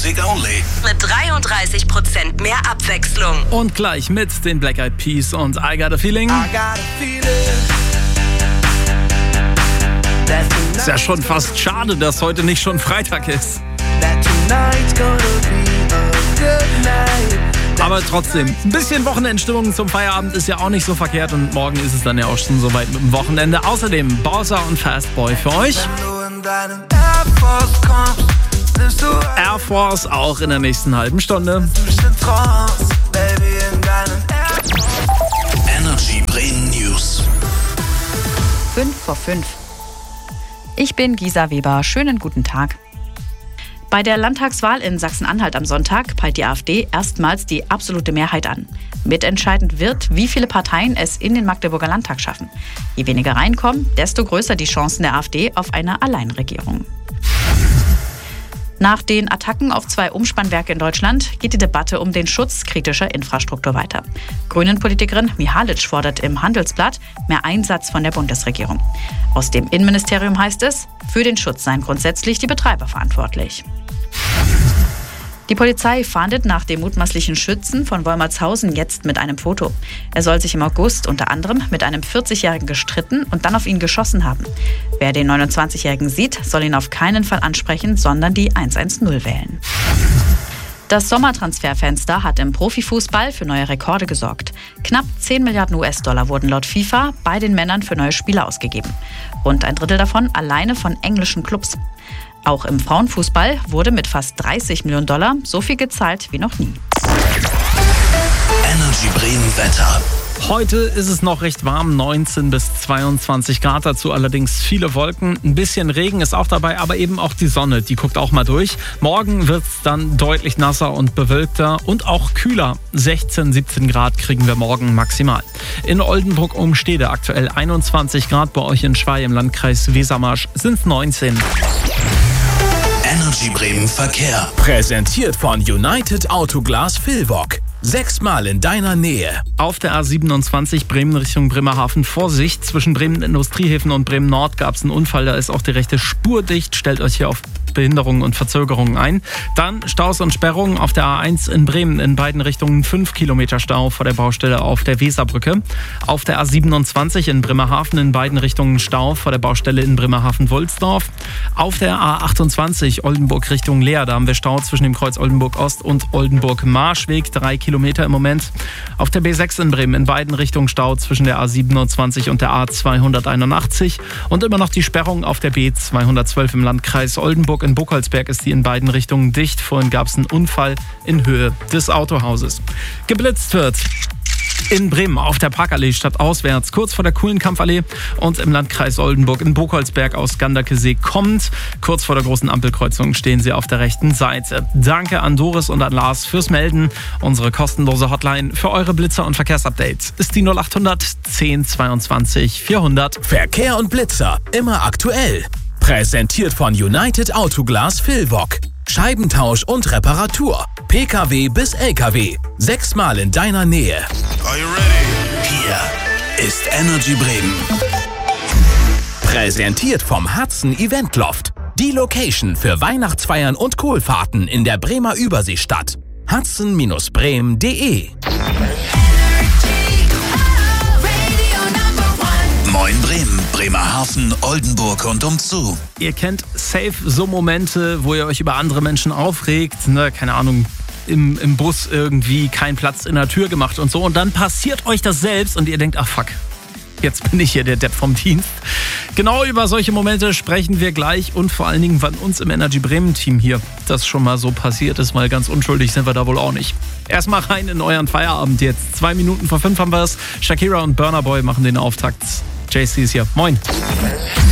Music Only. Mit 33% mehr Abwechslung. Und gleich mit den Black Eyed Peas und I Got a Feeling. Ist ja schon fast schade, dass heute nicht schon Freitag ist. Aber trotzdem, ein bisschen Wochenendstimmung zum Feierabend ist ja auch nicht so verkehrt und morgen ist es dann ja auch schon soweit mit dem Wochenende. Außerdem Bowser und Fastboy für euch. Air Force auch in der nächsten halben Stunde. Energy Bremen News. 5 vor 5. Ich bin Gisa Weber. Schönen guten Tag. Bei der Landtagswahl in Sachsen-Anhalt am Sonntag peilt die AfD erstmals die absolute Mehrheit an. Mitentscheidend wird, wie viele Parteien es in den Magdeburger Landtag schaffen. Je weniger reinkommen, desto größer die Chancen der AfD auf eine Alleinregierung. Nach den Attacken auf 2 Umspannwerke in Deutschland geht die Debatte um den Schutz kritischer Infrastruktur weiter. Grünen-Politikerin Mihalic fordert im Handelsblatt mehr Einsatz von der Bundesregierung. Aus dem Innenministerium heißt es, für den Schutz seien grundsätzlich die Betreiber verantwortlich. Die Polizei fahndet nach dem mutmaßlichen Schützen von Wolmertshausen jetzt mit einem Foto. Er soll sich im August unter anderem mit einem 40-Jährigen gestritten und dann auf ihn geschossen haben. Wer den 29-Jährigen sieht, soll ihn auf keinen Fall ansprechen, sondern die 110 wählen. Das Sommertransferfenster hat im Profifußball für neue Rekorde gesorgt. Knapp 10 Milliarden US-Dollar wurden laut FIFA bei den Männern für neue Spieler ausgegeben. Rund ein Drittel davon alleine von englischen Clubs. Auch im Frauenfußball wurde mit fast 30 Millionen Dollar so viel gezahlt wie noch nie. Energy Bremen Wetter. Heute ist es noch recht warm, 19 bis 22 Grad, dazu allerdings viele Wolken. Ein bisschen Regen ist auch dabei, aber eben auch die Sonne, die guckt auch mal durch. Morgen wird es dann deutlich nasser und bewölkter und auch kühler. 16, 17 Grad kriegen wir morgen maximal. In Oldenburg-Umstede aktuell 21 Grad, bei euch in Schwey im Landkreis Wesermarsch sind es 19. Energy Bremen Verkehr. Präsentiert von United Autoglas Villwock. 6-mal in deiner Nähe. Auf der A27 Bremen Richtung Bremerhaven, Vorsicht, zwischen Bremen Industriehäfen und Bremen Nord gab es einen Unfall, da ist auch die rechte Spur dicht, stellt euch hier auf Behinderungen und Verzögerungen ein. Dann Staus und Sperrungen auf der A1 in Bremen, in beiden Richtungen 5 Kilometer Stau vor der Baustelle auf der Weserbrücke. Auf der A27 in Bremerhaven in beiden Richtungen Stau vor der Baustelle in Bremerhaven-Wulsdorf. Auf der A28 Oldenburg Richtung Leer, da haben wir Stau zwischen dem Kreuz Oldenburg Ost und Oldenburg Marschweg, 3 Kilometer im Moment. Auf der B6 in Bremen in beiden Richtungen Stau zwischen der A27 und der A281 und immer noch die Sperrung auf der B212 im Landkreis Oldenburg. In Buchholzberg ist die in beiden Richtungen dicht. Vorhin gab es einen Unfall in Höhe des Autohauses. Geblitzt wird in Bremen auf der Parkallee stadtauswärts, kurz vor der Kuhlenkampfallee und im Landkreis Oldenburg in Buchholzberg aus Ganderkesee kommt. Kurz vor der großen Ampelkreuzung stehen sie auf der rechten Seite. Danke an Doris und an Lars fürs Melden. Unsere kostenlose Hotline für eure Blitzer und Verkehrsupdates ist die 0800 10 22 400. Verkehr und Blitzer, immer aktuell. Präsentiert von United Autoglas Villwock. Scheibentausch und Reparatur. PKW bis LKW. 6-mal in deiner Nähe. Are you ready? Hier ist Energy Bremen. Präsentiert vom Hudson Event Loft. Die Location für Weihnachtsfeiern und Kohlfahrten in der Bremer Überseestadt. hudson-bremen.de. Moin Bremen, Bremerhaven, Oldenburg und umzu. Ihr kennt safe so Momente, wo ihr euch über andere Menschen aufregt, ne, keine Ahnung, im Bus irgendwie keinen Platz in der Tür gemacht und so. Und dann passiert euch das selbst und ihr denkt, ach fuck, jetzt bin ich hier der Depp vom Dienst. Genau über solche Momente sprechen wir gleich und vor allen Dingen, wann uns im Energy Bremen Team hier das schon mal so passiert ist, weil ganz unschuldig sind wir da wohl auch nicht. Erstmal rein in euren Feierabend jetzt. 2 Minuten vor 5 haben wir es. Shakira und Burna Boy machen den Auftakt. JC ist hier. Moin.